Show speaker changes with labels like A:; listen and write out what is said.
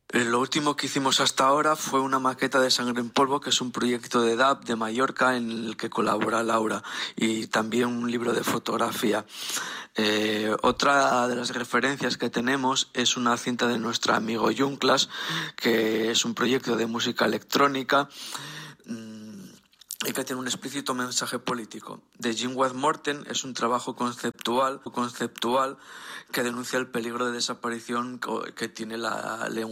A: Lo último que hicimos hasta ahora fue una maqueta de Sangre en Polvo, que es un proyecto de DAB de Mallorca en el que colabora Laura, y también un libro de fotografía. Otra de las referencias que tenemos es una cinta de nuestro amigo Junklas, que es un proyecto de música electrónica y que tiene un explícito mensaje político. De Jim Weth Morten es un trabajo conceptual que denuncia el peligro de desaparición que tiene la lengua